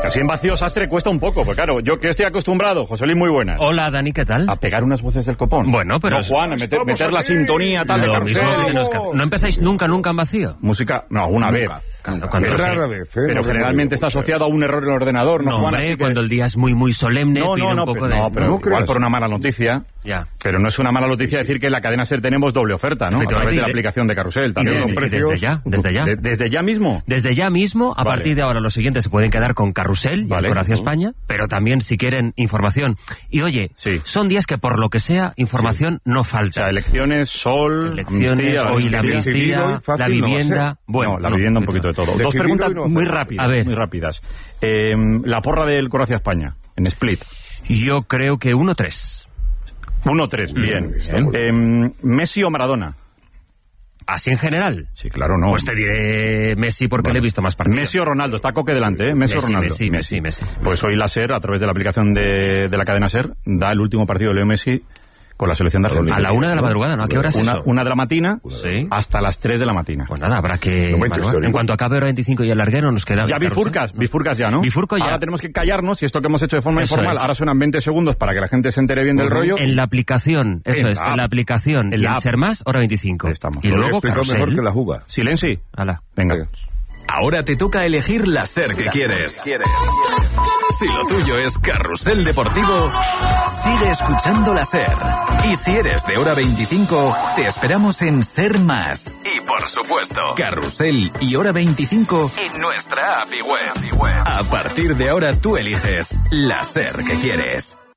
Así en vacío sastre cuesta un poco, porque claro, yo que estoy acostumbrado, José Luis, muy buenas. Hola, Dani, ¿qué tal? A pegar unas voces del copón. Bueno, pero... No, Juan, a meter la sintonía tal de Lo mismo Carrusel. que tenemos que hacer. ¿No empezáis nunca en vacío? Música, no, alguna vez. Cuando rara vez, Pero generalmente está asociado a un error en el ordenador, ¿no, No, Juan? hombre, Así que- cuando el día es muy solemne, pide un poco de... pero No igual creas. por una mala noticia. Ya. Pero no es una mala noticia decir que en la cadena SER tenemos doble oferta, ¿no? A través de la aplicación de Carrusel Y también. desde ya. ¿Desde ya mismo? Desde ya mismo, a Vale. partir de ahora, los siguientes se pueden quedar con Carrusel y Vale. con Hacia España, pero también si quieren información. Y oye, Sí. son días que por lo que sea, información no O falta. sea, elecciones, sol, Elecciones, amnistía, hoy la decidir amnistía, hoy fácil la no va a vivienda... ser. Bueno, no, la vivienda un poquito de todo. Dos Decidir preguntas hoy no va a muy ser. rápidas. A ver. Muy rápidas. La porra del Croacia España, en Split. Yo creo que 1-3. 1-3, bien. bien. ¿Messi o Maradona? Así en general. Sí, claro, no. Pues te diré Messi porque le he visto más partidos. Messi o Ronaldo, está Coque delante, ¿eh? Messi o Ronaldo. Messi. Pues hoy la SER, a través de la aplicación de la cadena SER, da el último partido de Leo Messi con la selección de Argentina. A la 1 de la madrugada, ¿no? ¿A qué hora es eso? Una de la matina Sí. hasta las 3 de la matina. Pues nada, habrá que... No me Manuel, interesa. en cuanto acabe hora 25 y el larguero nos queda... Ya bifurcas ya, ¿no? Bifurco ya. Ahora tenemos que callarnos y esto que hemos hecho de forma Eso informal, es. ahora suenan 20 segundos para que la gente se entere bien del rollo. En la aplicación, eso En es, la en la app. aplicación. En y la en app. Ser Más, hora 25. Ahí estamos. Y Lo luego Explicó Carrusel. mejor que la juga. Silenci. Hala. Venga. Ahora te toca elegir la SER que quieres. Si lo tuyo es Carrusel Deportivo, sigue escuchando la SER. Y si eres de hora 25, te esperamos en Ser Más. Y por supuesto, Carrusel y hora 25 en nuestra app y web. A partir de ahora tú eliges la SER que quieres.